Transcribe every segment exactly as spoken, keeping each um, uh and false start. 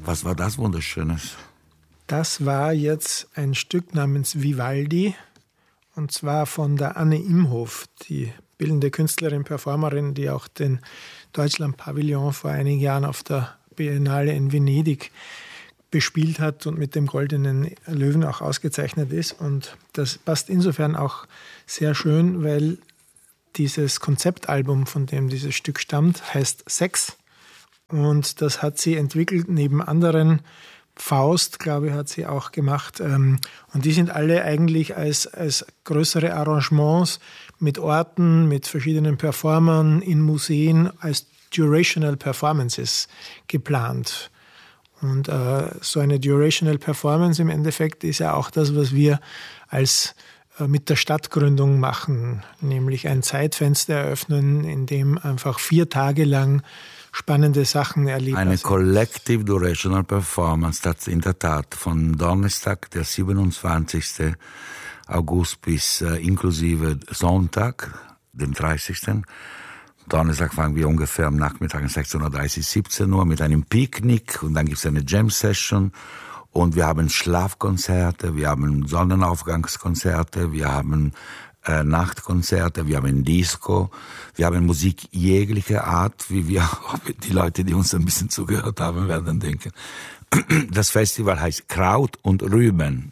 Was war das Wunderschönes? Das war jetzt ein Stück namens Vivaldi, und zwar von der Anne Imhof, die bildende Künstlerin, Performerin, die auch den Deutschland-Pavillon vor einigen Jahren auf der Biennale in Venedig bespielt hat und mit dem Goldenen Löwen auch ausgezeichnet ist. Und das passt insofern auch sehr schön, weil dieses Konzeptalbum, von dem dieses Stück stammt, heißt Sex. Und das hat sie entwickelt neben anderen. Faust, glaube ich, hat sie auch gemacht. Und die sind alle eigentlich als, als größere Arrangements mit Orten, mit verschiedenen Performern in Museen als Durational Performances geplant. Und äh, so eine Durational Performance im Endeffekt ist ja auch das, was wir als äh, mit der Stadtgründung machen, nämlich ein Zeitfenster eröffnen, in dem einfach vier Tage lang spannende Sachen erleben. Eine Collective Durational Performance, das in der Tat von Donnerstag, der siebenundzwanzigsten August bis äh, inklusive Sonntag, den dreißigsten Donnerstag fangen wir ungefähr am Nachmittag um sechzehn Uhr dreißig, siebzehn Uhr mit einem Picknick und dann gibt es eine Jam-Session und wir haben Schlafkonzerte, wir haben Sonnenaufgangskonzerte, wir haben äh, Nachtkonzerte, wir haben Disco, wir haben Musik jeglicher Art, wie wir, die Leute, die uns ein bisschen zugehört haben, werden denken. Das Festival heißt Kraut und Rüben.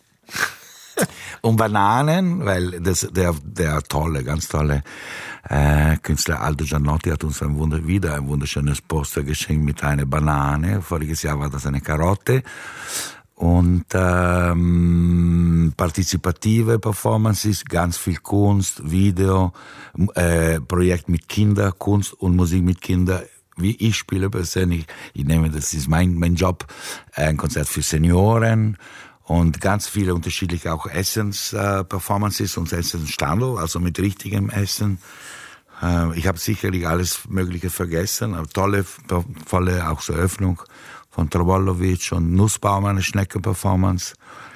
Und Bananen, weil das, der, der tolle, ganz tolle äh, Künstler Aldo Giannotti hat uns ein Wunder, wieder ein wunderschönes Poster geschenkt mit einer Banane. Voriges Jahr war das eine Karotte. Und ähm, partizipative Performances, ganz viel Kunst, Video, äh, Projekt mit Kindern, Kunst und Musik mit Kindern. Wie ich spiele persönlich, ich nehme, das ist mein, mein Job, ein Konzert für Senioren. Und ganz viele unterschiedliche auch Essens-Performances äh, und Essensstandel, also mit richtigem Essen. Äh, ich habe sicherlich alles Mögliche vergessen, aber tolle, volle auch so Eröffnung von Trobolovic und Nussbaum, eine Schnecke-Performance.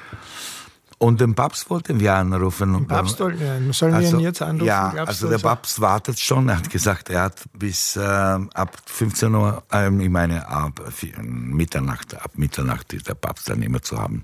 Und den Papst wollten wir anrufen. Den Papst sollten wir, sollen also, wir ihn jetzt anrufen? Ja, also der Papst wartet schon. Er hat gesagt, er hat bis äh, ab fünfzehn Uhr, äh, ich meine ab Mitternacht, ab Mitternacht ist der Papst dann immer zu haben.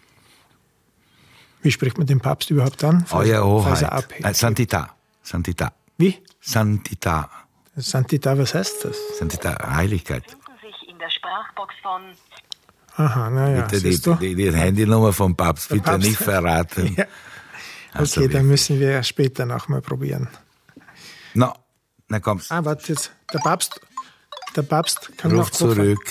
Wie spricht man den Papst überhaupt an? Euer Hoheit. Äh, Santità. Santità. Wie? Santità. Santità, was heißt das? Santità, Heiligkeit. Sich in der Sprachbox von Aha, naja, bitte siehst die, du? die, die Handynummer vom Papst, Der bitte Papst. nicht verraten. Ja. Okay, Also dann wirklich. müssen wir später noch mal probieren. No, na kommst. Ah, warte jetzt. Der Papst, der Papst kann Ruf noch rufen. zurück.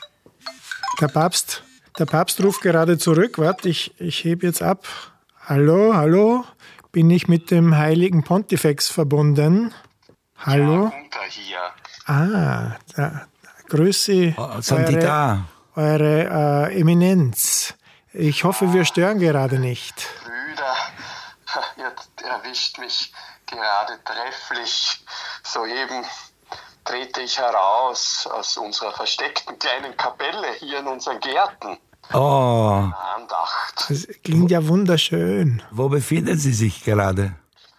Der Papst, der Papst ruft gerade zurück. Warte, ich, ich hebe jetzt ab. Hallo, hallo. Bin ich mit dem heiligen Pontifex verbunden? Hallo? Ja, Gunther hier. Ah, da, grüß Sie, Oh, eure, Santità. eure äh, Eminenz. Ich hoffe, wir stören gerade nicht. Brüder, ihr erwischt mich gerade trefflich. Soeben trete ich heraus aus unserer versteckten kleinen Kapelle hier in unseren Gärten. Oh, Andacht. Das klingt ja wunderschön. wo befinden Sie sich gerade?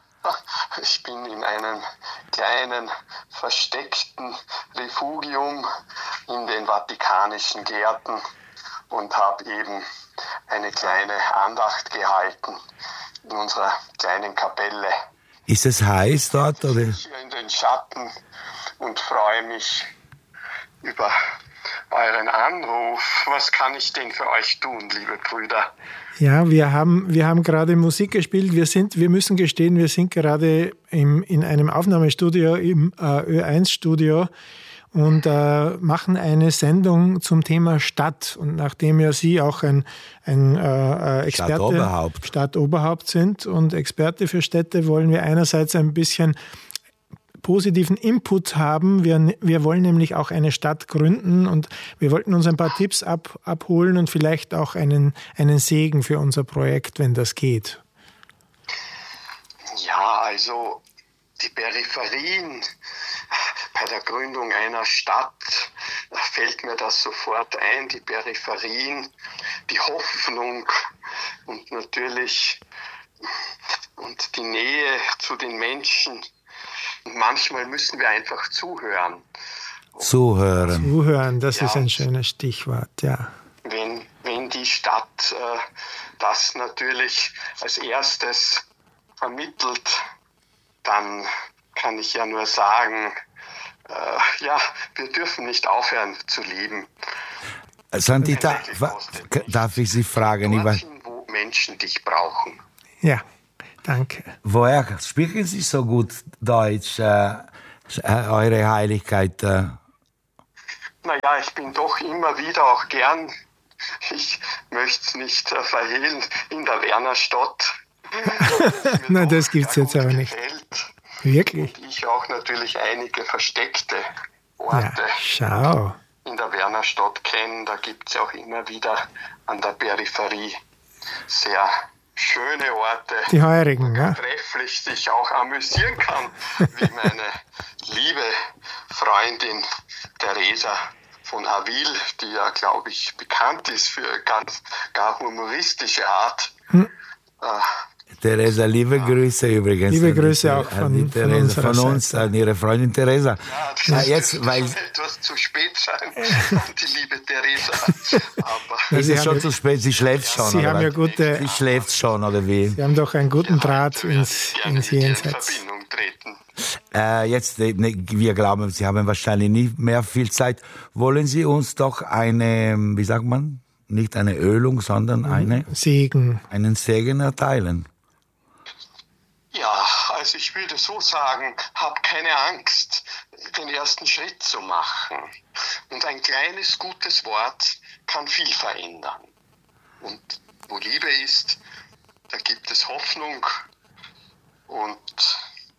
Ich bin in einem kleinen, versteckten Refugium in den vatikanischen Gärten und habe eben eine kleine Andacht gehalten in unserer kleinen Kapelle. Ist es heiß dort, oder? Hier in den Schatten und freue mich über euren Anruf. Was kann ich denn für euch tun, liebe Brüder? Ja, wir haben, wir haben gerade Musik gespielt. Wir sind, wir müssen gestehen, wir sind gerade im, in einem Aufnahmestudio, im äh, Ö eins Studio und äh, machen eine Sendung zum Thema Stadt. Und nachdem ja Sie auch ein, ein äh, Experte, Stadtoberhaupt. Stadtoberhaupt sind und Experte für Städte, wollen wir einerseits ein bisschen positiven Input haben. Wir, wir wollen nämlich auch eine Stadt gründen und wir wollten uns ein paar Tipps ab, abholen und vielleicht auch einen, einen Segen für unser Projekt, wenn das geht. Ja, also die Peripherien bei der Gründung einer Stadt, da fällt mir das sofort ein, die Peripherien, die Hoffnung und natürlich und die Nähe zu den Menschen. Und manchmal müssen wir einfach zuhören. Zuhören. Zuhören, das Ja. ist ein schönes Stichwort, ja. Wenn, wenn die Stadt äh, das natürlich als erstes vermittelt, dann kann ich ja nur sagen, äh, ja, wir dürfen nicht aufhören zu lieben. Santita, Tatsächlich wa- kostet k- nichts. darf ich Sie fragen, ich weiß, Dorthin, wo Menschen dich brauchen. Ja, danke. woher sprechen Sie so gut Deutsch, äh, äh, Eure Heiligkeit? Äh? Naja, ich bin doch immer wieder auch gern, ich möchte es nicht äh, verhehlen, in der Wernerstadt. Nein, das gibt's jetzt aber nicht. Gefällt. Wirklich? Und ich auch natürlich einige versteckte Ja, Orte schau. in der Wernerstadt kenne. Da gibt es auch immer wieder an der Peripherie sehr schöne Orte, Die Heurigen, ja? trefflich sich auch amüsieren kann, wie meine liebe Freundin Theresa von Havil, die ja, glaube ich, bekannt ist für ganz gar humoristische Art. Hm. Äh, Theresa, liebe Grüße übrigens. Liebe an die- Grüße auch an von- die von Theresa, unserer von uns, Seite. an Ihre Freundin Theresa. ja, das Na, ist jetzt, weil schon etwas zu spät sein, die liebe Theresa. Aber ist Sie es haben schon ja- zu spät, sie schläft schon. Sie oder haben was? ja gute, Sie schläft schon, oder wie? Sie haben doch einen guten Draht ich ins, würde gerne ins mit ihr in Jenseits. Verbindung treten. Äh, jetzt, äh, ne, wir glauben, Sie haben wahrscheinlich nicht mehr viel Zeit. Wollen Sie uns doch eine, wie sagt man, nicht eine Ölung, sondern eine, Segen. einen Segen erteilen? Ja, also ich würde so sagen, hab keine Angst, den ersten Schritt zu machen. Und ein kleines gutes Wort kann viel verändern. Und wo Liebe ist, da gibt es Hoffnung. Und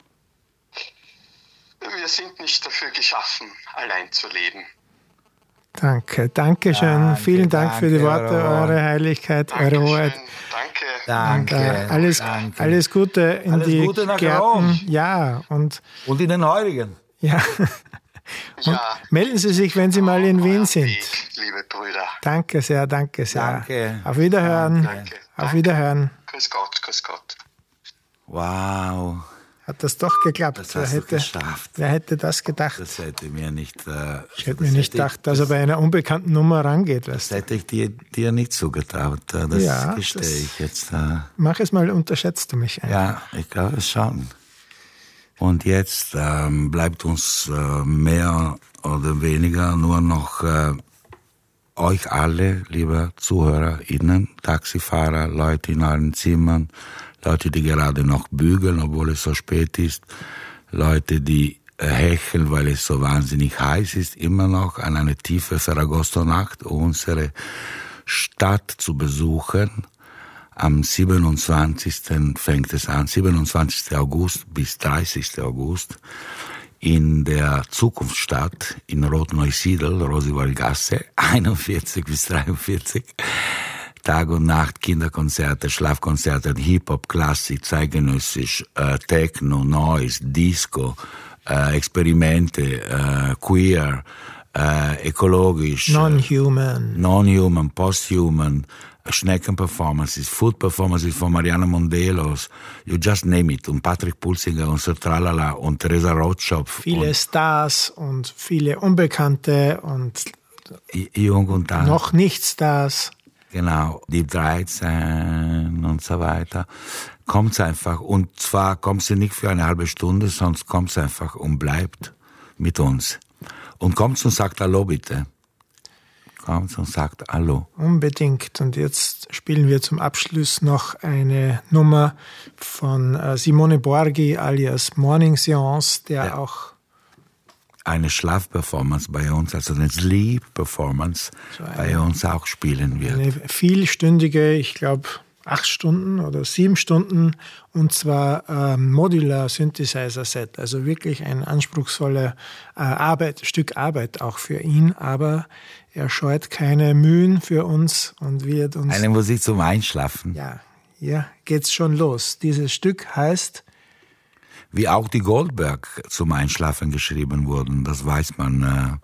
wir sind nicht dafür geschaffen, allein zu leben. Danke, danke schön. Danke, Vielen Dank für die danke, Worte, Eure Hoheit. Eure Heiligkeit, Eure Dankeschön, Hoheit. danke. Danke. Und, äh, alles, danke. alles Gute in Alles die Gute nach Gärten. Rom. Ja, und Und in den Heurigen. ja. Ja, Melden Sie sich, wenn Sie mal in Wien euren sind. Weg, liebe Brüder. Danke sehr, danke sehr. Danke. Auf Wiederhören. Danke. Auf Danke. Wiederhören. Grüß Gott, grüß Gott. Wow, Hat das doch geklappt. das wer, hast du hätte, geschafft. wer hätte das gedacht? Das hätte mir nicht... Äh, Ich hätte mir nicht gedacht, dass er bei einer unbekannten Nummer rangeht. Weißt Das du. hätte ich dir, dir nicht zugetraut. äh, Das Ja, gestehe das- ich jetzt. Äh, Mach es mal, unterschätzt du mich einfach. Ja, ich glaube es schon. Und jetzt ähm, bleibt uns äh, mehr oder weniger nur noch äh, euch alle, liebe ZuhörerInnen, Taxifahrer, Leute in allen Zimmern, Leute, die gerade noch bügeln, obwohl es so spät ist, Leute, die äh, hecheln, weil es so wahnsinnig heiß ist, immer noch an eine tiefe Ferragosto-Nacht, unsere Stadt zu besuchen. Am siebenundzwanzigsten fängt es an, siebenundzwanzigsten August bis dreißigsten August in der Zukunftsstadt in Rotneusiedl, Rosewaldgasse, einundvierzig bis dreiundvierzig. Tag und Nacht, Kinderkonzerte, Schlafkonzerte, Hip-Hop, Klassik, zeitgenössisch, äh, Techno, Noise, Disco, äh, Experimente, äh, Queer, äh, ökologisch, Non-human. Non-Human, Post-Human, Schnecken-Performances, Food-Performances von Mariana Mondelos, you just name it, und Patrick Pulsinger und Sir Tralala und Theresa Rotschopf. Viele und Stars und viele Unbekannte und Jung und Alt. noch nicht Stars. Genau, die dreizehn und so weiter. Kommt's einfach. Und zwar kommt sie nicht für eine halbe Stunde, sonst kommt's einfach und bleibt mit uns. Und kommt und sagt Hallo bitte. Kommt und sagt Hallo. Unbedingt. Und jetzt spielen wir zum Abschluss noch eine Nummer von äh, Simone Borghi alias Morning Seance, der Ja. auch Eine Schlafperformance bei uns, also eine Sleep-Performance So eine- bei uns auch spielen wird. eine vielstündige, ich glaube, acht Stunden oder sieben Stunden, und zwar ähm, Modular Synthesizer Set, also wirklich ein anspruchsvoller äh, Arbeit, Stück Arbeit auch für ihn, aber er scheut keine Mühen für uns und wird uns... Eine Musik zum Einschlafen. Ja, hier geht's schon los. Dieses Stück heißt Wie auch die Goldberg zum Einschlafen geschrieben wurden, das weiß man, äh,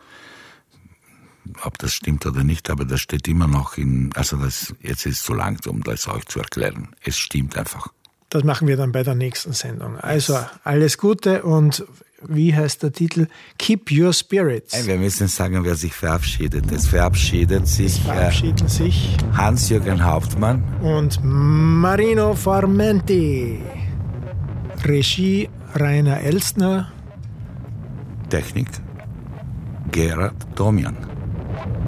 ob das stimmt oder nicht, aber das steht immer noch in, also das, jetzt ist es zu lang, um das euch zu erklären. Es stimmt einfach. Das machen wir dann bei der nächsten Sendung. Also alles Gute und wie heißt der Titel? Keep Your Spirits. Wir müssen sagen, wer sich verabschiedet. Es verabschiedet sich, es verabschieden äh, sich Hans-Jürgen Hauptmann und Marino Formenti. Regie Rainer Elstner. Technik Gerhard Domian.